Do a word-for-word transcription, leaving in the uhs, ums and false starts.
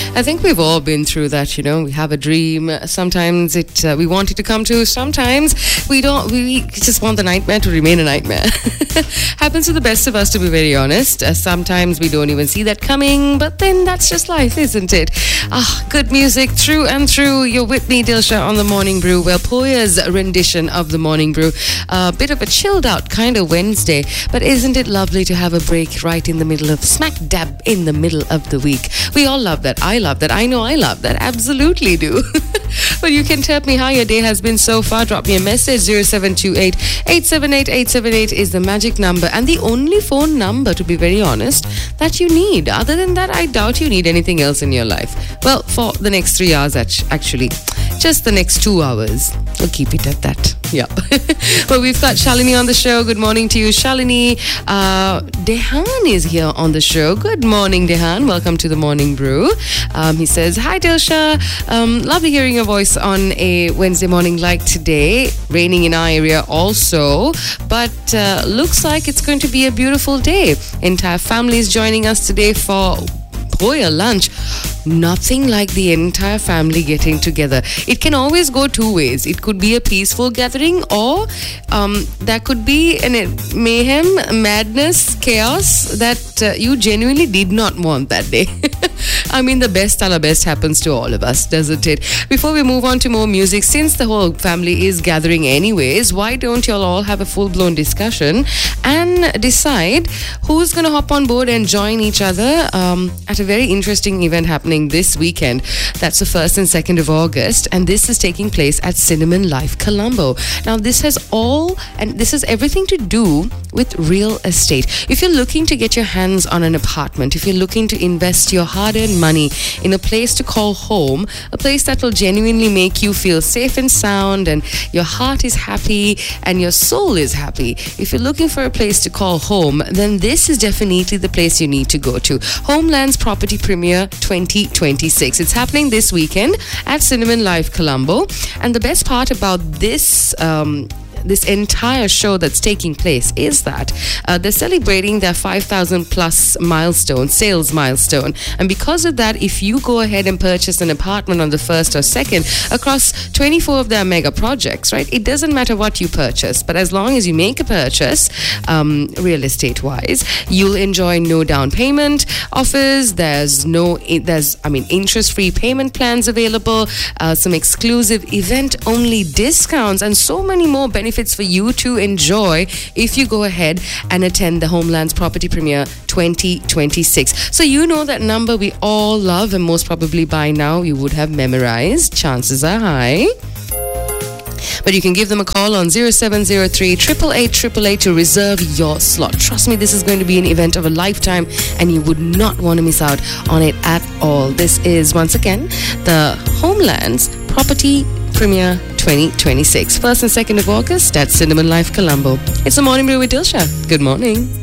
I think we've all been through that, you know. We have a dream. Sometimes it uh, we want it to come true. Sometimes we don't. We just want the nightmare to remain a nightmare. Happens to the best of us, to be very honest. Uh, sometimes we don't even see that coming, but then that's just life, isn't it? Ah, good music through and through. You're with me, Dilsha, on the Morning Brew. Well, Poya's rendition of the Morning Brew. A uh, bit of a chilled out kind of Wednesday, but isn't it lovely to have a break right in the middle of smack dab in the middle of the week? We all love that. I love that. I know I love that. Absolutely do. But you can tell me how your day has been so far. Drop me a message. zero seven two eight, eight seven eight, eight seven eight is the magic number and the only phone number, to be very honest, that you need. Other than that, I doubt you need anything else in your life. Well, for the next three hours, actually. Just the next two hours. We'll keep it at that. Yeah. Well, we've got Shalini on the show. Good morning to you, Shalini. Uh, Dehan is here on the show. Good morning, Dehan. Welcome to the Morning Brew. Um, he says, hi, Dilsha. Um, lovely hearing your voice on a Wednesday morning like today. Raining in our area also. But uh, looks like it's going to be a beautiful day. Entire family is joining us today for Poya lunch. Nothing like the entire family getting together. It can always go two ways. It could be a peaceful gathering, or um, that could be an mayhem, madness, chaos that uh, you genuinely did not want that day. I mean, the best ala best happens to all of us, doesn't it? Before we move on to more music, since the whole family is gathering anyways, why don't y'all all have a full-blown discussion and decide who's going to hop on board and join each other um, at a very interesting event happening this weekend. That's the first and second of August, and this is taking place at Cinnamon Life Colombo. Now, this has all, and this has everything to do with real estate. If you're looking to get your hands on an apartment, if you're looking to invest your hard-earned money in a place to call home, a place that will genuinely make you feel safe and sound, and your heart is happy and your soul is happy. If you're looking for a place to call home, then this is definitely the place you need to go to. Homeland's Property Premiere twenty twenty-six. It's happening this weekend at Cinnamon Life Colombo. And the best part about this um, this entire show that's taking place is that uh, they're celebrating their five thousand plus milestone, sales milestone. And because of that, if you go ahead and purchase an apartment on the first or second across twenty-four of their mega projects, right? It doesn't matter what you purchase, but as long as you make a purchase, um, real estate wise, you'll enjoy no down payment offers. There's no, there's, I mean, interest-free payment plans available, uh, some exclusive event-only discounts, and so many more benefits for you to enjoy if you go ahead and attend the Homeland's Property Premiere twenty twenty-six. So you know that number we all love, and most probably by now you would have memorized. Chances are high. But you can give them a call on zero seven zero three, eight eight eight, eight eight eight to reserve your slot. Trust me, this is going to be an event of a lifetime, and you would not want to miss out on it at all. This is, once again, the Homeland's Property Premiere twenty twenty-six. First and second of August at Cinnamon Life Colombo. It's the Morning Brew with Dilsha. Good morning.